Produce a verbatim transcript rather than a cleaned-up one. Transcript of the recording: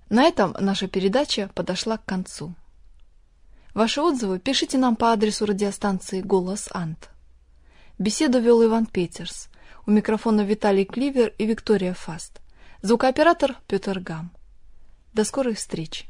На этом наша передача подошла к концу. Ваши отзывы пишите нам по адресу радиостанции «Голос Ант». Беседу вел Иван Петерс. У микрофона Виталий Кливер и Виктория Фаст. Звукооператор Петр Гам. До скорой встречи.